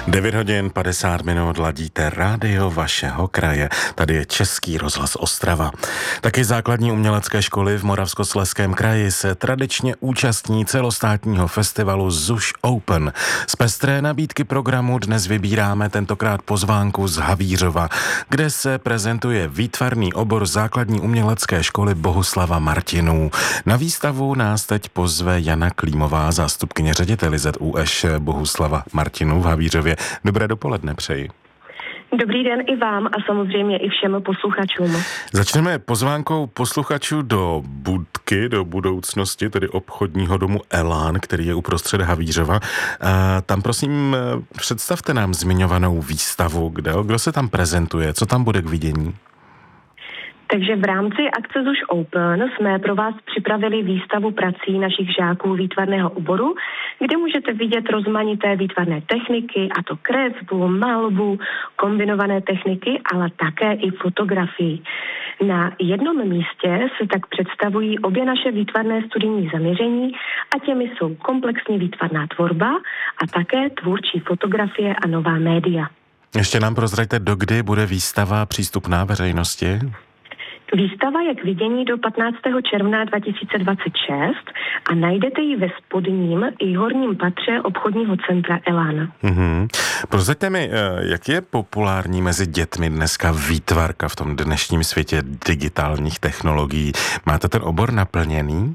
9 hodin 50 minut ladíte rádio vašeho kraje. Tady je Český rozhlas Ostrava. Taky základní umělecké školy v Moravskoslezském kraji se tradičně účastní celostátního festivalu ZUŠ Open. Z pestré nabídky programu dnes vybíráme tentokrát pozvánku z Havířova, kde se prezentuje výtvarný obor základní umělecké školy Bohuslava Martinů. Na výstavu nás teď pozve Jana Klímová, zástupkyně ředitele ZUŠ Bohuslava Martinů v Havířově. Dobré dopoledne přeji. Dobrý den i vám a samozřejmě i všem posluchačům. Začneme pozvánkou posluchačů do budky, do budoucnosti, tedy obchodního domu Elán, který je uprostřed Havířova. Tam prosím představte nám zmiňovanou výstavu, kdo se tam prezentuje, co tam bude k vidění? Takže v rámci akce ZUŠ Open jsme pro vás připravili výstavu prací našich žáků výtvarného oboru, kde můžete vidět rozmanité výtvarné techniky, a to kresbu, malbu, kombinované techniky, ale také i fotografii. Na jednom místě se tak představují obě naše výtvarné studijní zaměření a těmi jsou komplexní výtvarná tvorba a také tvůrčí fotografie a nová média. Ještě nám prozraďte, dokdy bude výstava přístupná veřejnosti? Výstava je k vidění do 15. června 2026 a najdete ji ve spodním i horním patře obchodního centra Elán. Prozraďte mi, jak je populární mezi dětmi dneska výtvarka v tom dnešním světě digitálních technologií? Máte ten obor naplněný?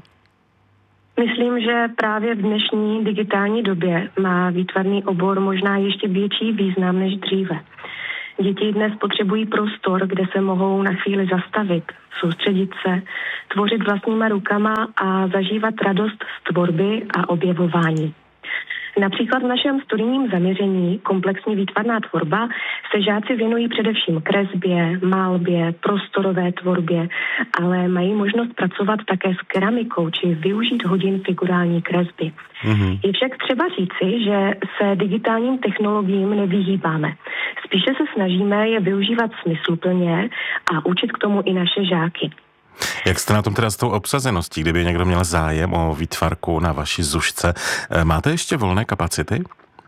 Myslím, že právě v dnešní digitální době má výtvarný obor možná ještě větší význam než dříve. Děti dnes potřebují prostor, kde se mohou na chvíli zastavit, soustředit se, tvořit vlastníma rukama a zažívat radost z tvorby a objevování. Například v našem studijním zaměření komplexní výtvarná tvorba se žáci věnují především kresbě, malbě, prostorové tvorbě, ale mají možnost pracovat také s keramikou či využít hodin figurální kresby. Je však třeba říci, že se digitálním technologiím nevyhýbáme. Spíše se snažíme je využívat smysluplně a učit k tomu i naše žáky. Jak jste na tom teda s tou obsazeností, kdyby někdo měl zájem o výtvarku na vaší ZUŠce? Máte ještě volné kapacity?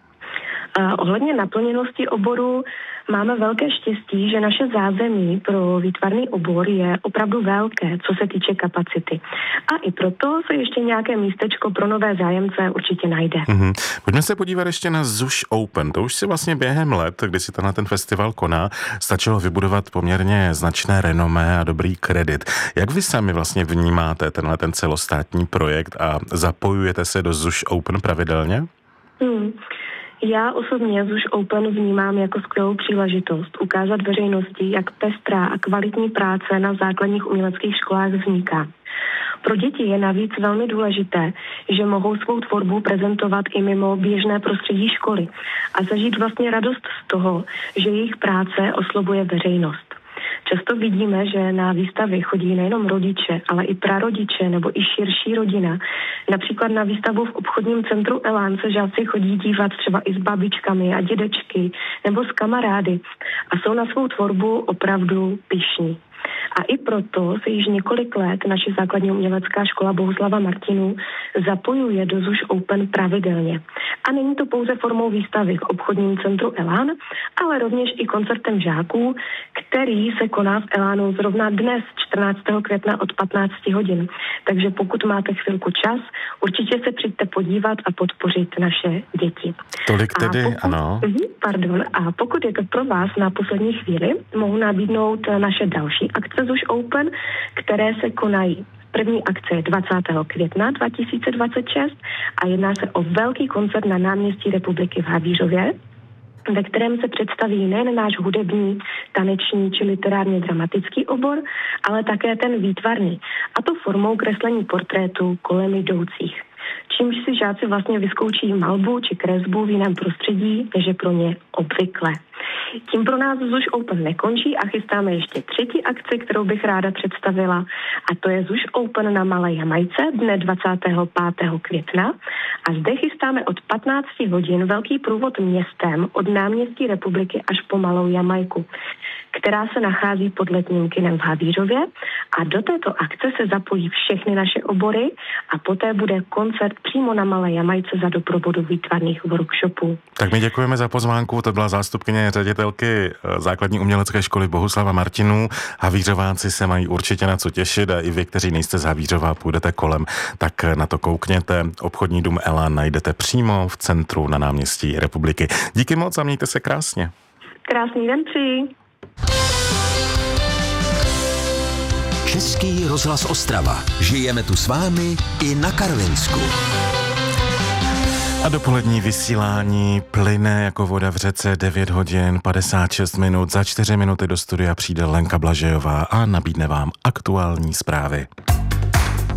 Ohledně naplněnosti oboru máme velké štěstí, že naše zázemí pro výtvarný obor je opravdu velké, co se týče kapacity. A i proto se ještě nějaké místečko pro nové zájemce určitě najde. Pojďme se podívat ještě na ZUŠ Open. To už si vlastně během let, kdy si ten festival koná, stačilo vybudovat poměrně značné renomé a dobrý kredit. Jak vy sami vlastně vnímáte ten celostátní projekt a zapojujete se do ZUŠ Open pravidelně? Já osobně ZUŠ Open vnímám jako skvělou příležitost ukázat veřejnosti, jak pestrá a kvalitní práce na základních uměleckých školách vzniká. Pro děti je navíc velmi důležité, že mohou svou tvorbu prezentovat i mimo běžné prostředí školy a zažít vlastně radost z toho, že jejich práce oslovuje veřejnost. Často vidíme, že na výstavy chodí nejenom rodiče, ale i prarodiče nebo i širší rodina. Například na výstavu v obchodním centru Elán se žáci chodí dívat třeba i s babičkami a dědečky nebo s kamarády a jsou na svou tvorbu opravdu pyšní. A i proto se již několik let naše základní umělecká škola Bohuslava Martinů zapojuje do ZUŠ Open pravidelně. A není to pouze formou výstavy v obchodním centru Elán, ale rovněž i koncertem žáků, který se koná v Elánu zrovna dnes, 14. května od 15 hodin. Takže pokud máte chvilku čas, určitě se přijďte podívat a podpořit naše děti. Tolik tedy, ano. A pokud je to pro vás na poslední chvíli, mohu nabídnout naše další akce ZUŠ Open, které se konají. První akce je 20. května 2026 a jedná se o velký koncert na náměstí Republiky v Havířově, ve kterém se představí nejen náš hudební, taneční či literárně dramatický obor, ale také ten výtvarný, a to formou kreslení portrétů kolem jdoucích. Čímž si žáci vlastně vyzkouší malbu či kresbu v jiném prostředí, než je pro ně obvykle. Tím pro nás ZUŠ Open nekončí a chystáme ještě třetí akci, kterou bych ráda představila, a to je ZUŠ Open na Malé Jamajce dne 25. května a zde chystáme od 15 hodin velký průvod městem od náměstí Republiky až po Malou Jamajku, která se nachází pod Letním kinem v Havířově, a do této akce se zapojí všechny naše obory a poté bude koncert přímo na Malé Jamajce za doprovodu výtvarných workshopů. Tak my děkujeme za pozvánku, to byla zástupkyně ředitelky základní umělecké školy Bohuslava Martinů. Havířováci se mají určitě na co těšit a i vy, kteří nejste z Havířova, půjdete kolem, tak na to koukněte. Obchodní dům Elan najdete přímo v centru na náměstí Republiky. Díky moc a mějte se krásně. Krásný den přeji. Český rozhlas Ostrava. Žijeme tu s vámi i na Karvinsku. A dopolední vysílání plyne jako voda v řece. 9 hodin 56 minut. Za 4 minuty do studia přijde Lenka Blažejová a nabídne vám aktuální zprávy.